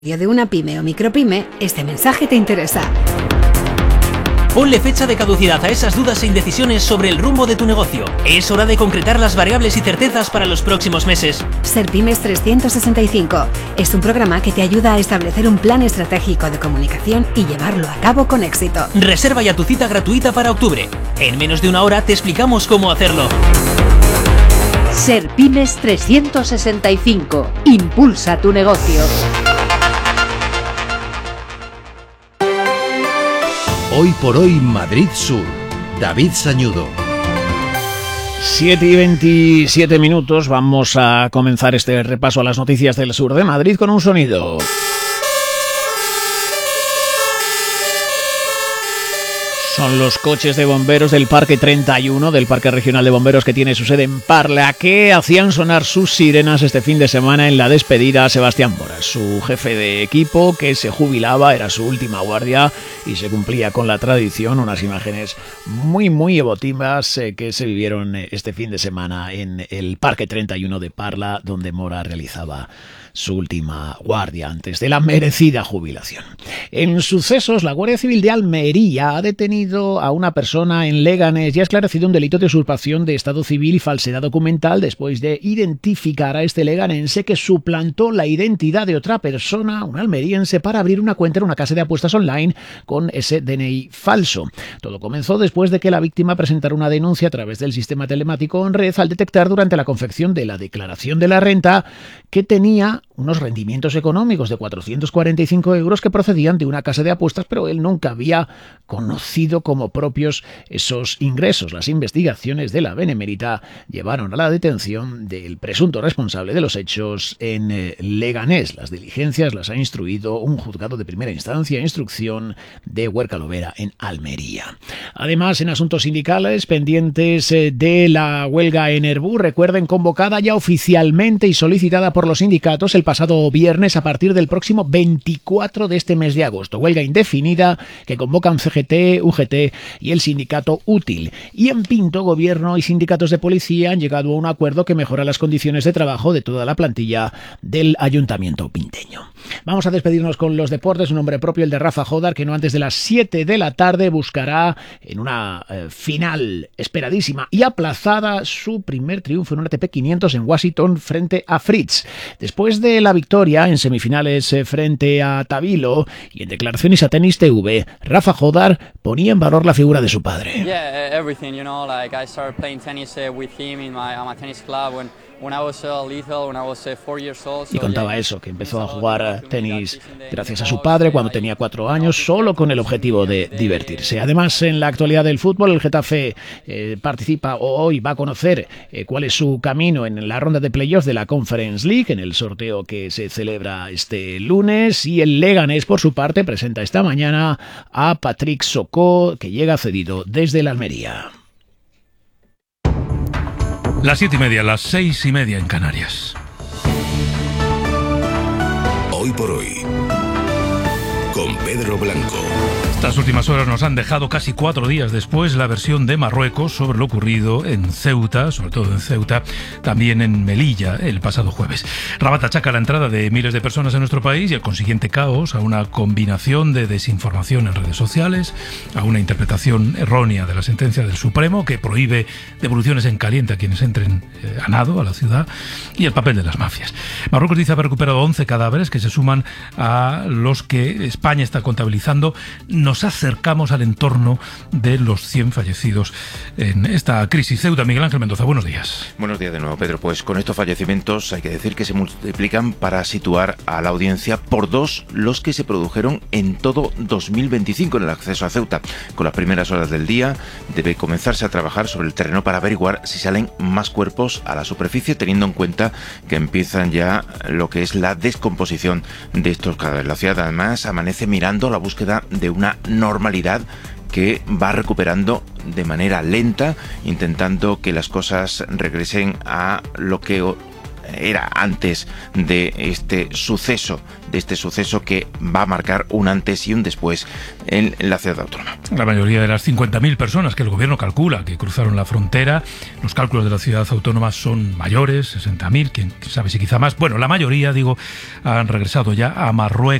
de una pyme o micropyme, este mensaje te interesa. Ponle fecha de caducidad a esas dudas e indecisiones sobre el rumbo de tu negocio. Es hora de concretar las variables y certezas para los próximos meses. Serpymes 365 es un programa que te ayuda a establecer un plan estratégico de comunicación y llevarlo a cabo con éxito. Reserva ya tu cita gratuita para octubre. En menos de una hora te explicamos cómo hacerlo. Serpymes 365. Impulsa tu negocio. Hoy por hoy Madrid Sur. David Sañudo. 7:27. Vamos a comenzar este repaso a las noticias del sur de Madrid con un sonido. Son los coches de bomberos del Parque 31, del Parque Regional de Bomberos que tiene su sede en Parla, que hacían sonar sus sirenas este fin de semana en la despedida a Sebastián Moras, su jefe de equipo que se jubilaba, era su última guardia y se cumplía con la tradición. Unas imágenes muy emotivas que se vivieron este fin de semana en el Parque 31 de Parla, donde Mora realizaba su última guardia antes de la merecida jubilación. En sucesos, la Guardia Civil de Almería ha detenido a una persona en Leganés y ha esclarecido un delito de usurpación de estado civil y falsedad documental después de identificar a este leganense que suplantó la identidad de otra persona, un almeriense, para abrir una cuenta en una casa de apuestas online con ese DNI falso. Todo comenzó después de que la víctima presentara una denuncia a través del sistema telemático OnRed al detectar durante la confección de la declaración de la renta que tenía unos rendimientos económicos de 445 euros que procedían de una casa de apuestas, pero él nunca había conocido como propios esos ingresos. Las investigaciones de la Benemérita llevaron a la detención del presunto responsable de los hechos en Leganés. Las diligencias las ha instruido un juzgado de primera instancia e instrucción de Huerca-Lovera en Almería. Además, en asuntos sindicales pendientes de la huelga en Erbú, recuerden, convocada ya oficialmente y solicitada por los sindicatos el pasado viernes a partir del próximo 24 de este mes de agosto. Huelga indefinida que convocan CGT, UGT y el sindicato Útil. Y en Pinto, gobierno y sindicatos de policía han llegado a un acuerdo que mejora las condiciones de trabajo de toda la plantilla del ayuntamiento pinteño. Vamos a despedirnos con los deportes. Un nombre propio, el de Rafa Jodar, que no antes de las 7 de la tarde buscará en una final esperadísima y aplazada su primer triunfo en un ATP 500 en Washington frente a Fritz. Después de la victoria en semifinales frente a Tabilo y en declaraciones a Tenis TV, Rafa Jodar ponía en valor la figura de su padre. Yeah, everything, you know, like I started playing tennis with him in my tennis club when I was little, when I was 4 years old. Y contaba eso, que empezó a jugar tenis gracias a su padre cuando tenía 4 años, solo con el objetivo de divertirse. Además, en la actualidad del fútbol, el Getafe participa hoy, va a conocer cuál es su camino en la ronda de playoffs de la Conference League, en el sorteo que se celebra este lunes, y el Leganés, por su parte, presenta esta mañana a Patrick Socó, que llega cedido desde la Almería. Las 7:30, las 6:30 en Canarias. Hoy por hoy, con Pedro Blanco. Estas últimas horas nos han dejado casi 4 días después la versión de Marruecos sobre lo ocurrido en Ceuta, sobre todo en Ceuta, también en Melilla el pasado jueves. Rabat achaca la entrada de miles de personas en nuestro país y el consiguiente caos a una combinación de desinformación en redes sociales, a una interpretación errónea de la sentencia del Supremo que prohíbe devoluciones en caliente a quienes entren a nado a la ciudad, y el papel de las mafias. Marruecos dice haber recuperado 11 cadáveres que se suman a los que España está contabilizando. Nos acercamos al entorno de los 100 fallecidos en esta crisis. Ceuta, Miguel Ángel Mendoza, buenos días. Buenos días de nuevo, Pedro. Pues con estos fallecimientos hay que decir que se multiplican, para situar a la audiencia, por 2 los que se produjeron en todo 2025 en el acceso a Ceuta. Con las primeras horas del día debe comenzarse a trabajar sobre el terreno para averiguar si salen más cuerpos a la superficie, teniendo en cuenta que empiezan ya lo que es la descomposición de estos cadáveres. La ciudad además amanece mirando la búsqueda de una normalidad que va recuperando de manera lenta, intentando que las cosas regresen a lo que era antes de este suceso que va a marcar un antes y un después en la ciudad autónoma. La mayoría de las 50.000 personas que el gobierno calcula que cruzaron la frontera, los cálculos de la ciudad autónoma son mayores, 60.000, quién sabe si quizá más. Bueno, la mayoría, digo, han regresado ya a Marruecos.